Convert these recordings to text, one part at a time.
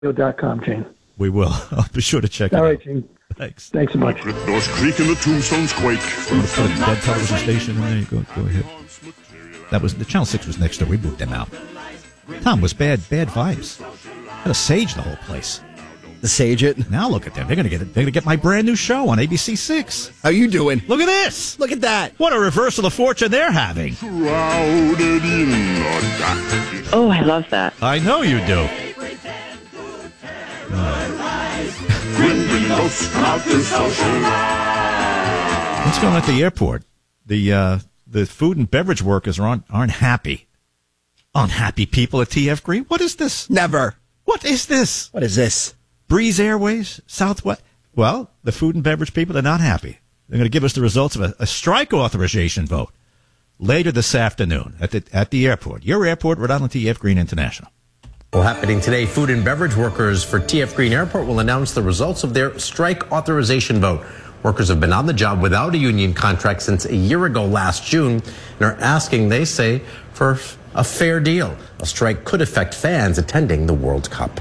Radio.com, Gene. We will. I'll be sure to check it out. All right, Gene. Thanks. Thanks so much. Doors creak and the tombstones quake. I'm going to put a dead television station in there. You go ahead. That was the Channel 6 was next door. We moved them out. Tom was bad vibes. Had to sage the whole place. To sage it. Now look at them. They're gonna get my brand new show on ABC 6. How you doing? Look at this. Look at that. What a reversal of fortune they're having. Shrouded in darkness. Oh, I love that. I know you do. What's going on at the airport? The food and beverage workers aren't happy. Unhappy people at TF Green. What is this? Never. What is this? What is this? Breeze Airways, Southwest. Well, the food and beverage people are not happy. They're going to give us the results of a strike authorization vote later this afternoon at the airport. Your airport, Rhode Island TF Green International. Well, happening today, food and beverage workers for TF Green Airport will announce the results of their strike authorization vote. Workers have been on the job without a union contract since a year ago last June and are asking, they say, for a fair deal. A strike could affect fans attending the World Cup.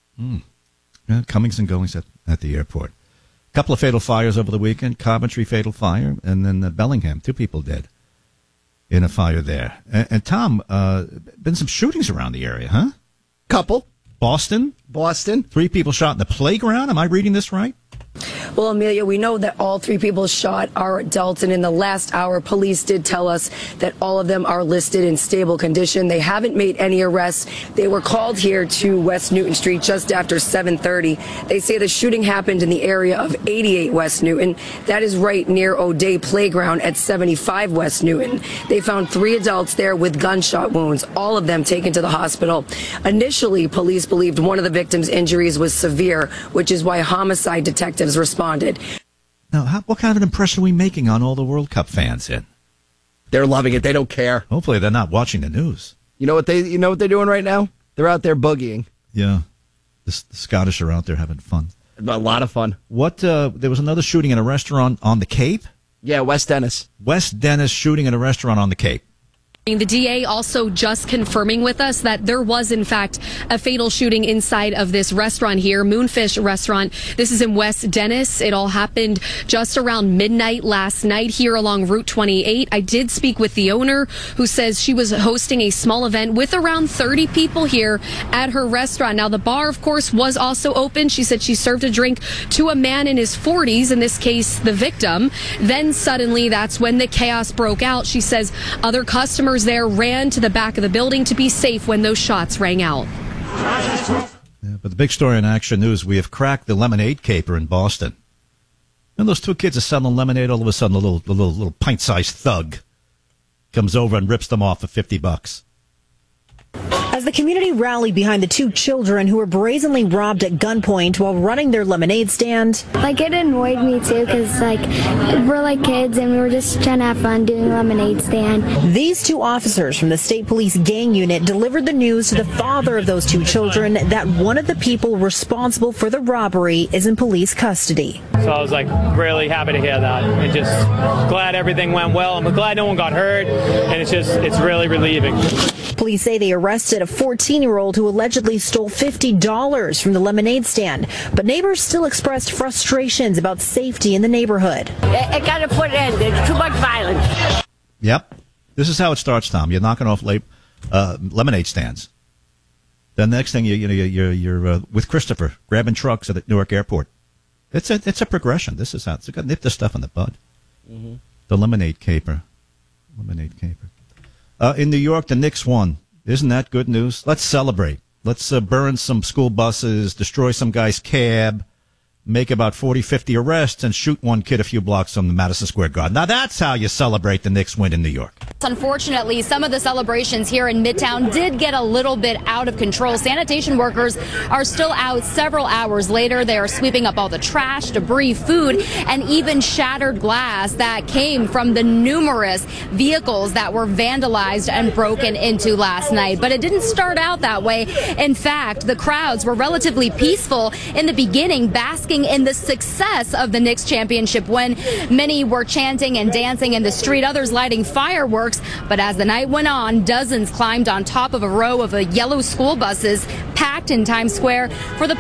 Comings and goings at the airport. A couple of fatal fires over the weekend. Coventry fatal fire, and then Bellingham, 2 people dead in a fire there. And Tom, been some shootings around the area, huh? Couple. Boston. 3 people shot in the playground. Am I reading this right? Well, Amelia, we know that all 3 people shot are adults, and in the last hour, police did tell us that all of them are listed in stable condition. They haven't made any arrests. They were called here to West Newton Street just after 7:30. They say the shooting happened in the area of 88 West Newton. That is right near O'Day Playground at 75 West Newton. They found 3 adults there with gunshot wounds, all of them taken to the hospital. Initially, police believed one of the victims' injuries was severe, which is why homicide detectives responded. Now, what kind of an impression are we making on all the World Cup fans in? They're loving it. They don't care. Hopefully they're not watching the news. You know what they're doing right now? They're out there boogieing. Yeah. The Scottish are out there having fun. A lot of fun. There was another shooting in a restaurant on the Cape? Yeah, West Dennis. West Dennis shooting in a restaurant on the Cape. The DA also just confirming with us that there was, in fact, a fatal shooting inside of this restaurant here, Moonfish Restaurant. This is in West Dennis. It all happened just around midnight last night here along Route 28. I did speak with the owner, who says she was hosting a small event with around 30 people here at her restaurant. Now, the bar, of course, was also open. She said she served a drink to a man in his 40s, in this case, the victim. Then suddenly, that's when the chaos broke out. She says other customers there ran to the back of the building to be safe when those shots rang out. Yeah, but the big story in Action News, we have cracked the lemonade caper in Boston. And those 2 kids are selling lemonade. All of a sudden, a little pint-sized thug comes over and rips them off for $50. As the community rallied behind the 2 children who were brazenly robbed at gunpoint while running their lemonade stand. It annoyed me too, because we're kids and we were just trying to have fun doing a lemonade stand. These 2 officers from the state police gang unit delivered the news to the father of those 2 children that one of the people responsible for the robbery is in police custody. So I was really happy to hear that, and just glad everything went well. I'm glad no one got hurt, and it's really relieving. Police say they arrested a 14-year-old who allegedly stole $50 from the lemonade stand, but neighbors still expressed frustrations about safety in the neighborhood. It got to put an end. There's too much violence. Yep. This is how it starts, Tom. You're knocking off lemonade stands. Then the next thing, you're with Christopher, grabbing trucks at the Newark Airport. It's a progression. This is how it's got to nip this stuff in the bud. Mm-hmm. The lemonade caper. In New York, the Knicks won. Isn't that good news? Let's celebrate. Let's burn some school buses, destroy some guy's cab, make about 40, 50 arrests, and shoot one kid a few blocks from the Madison Square Garden. Now that's how you celebrate the Knicks win in New York. Unfortunately, some of the celebrations here in Midtown did get a little bit out of control. Sanitation workers are still out several hours later. They are sweeping up all the trash, debris, food, and even shattered glass that came from the numerous vehicles that were vandalized and broken into last night. But it didn't start out that way. In fact, the crowds were relatively peaceful in the beginning, basking basking in the success of the Knicks championship win. Many were chanting and dancing in the street, others lighting fireworks. But as the night went on, dozens climbed on top of a row of yellow school buses packed in Times Square for the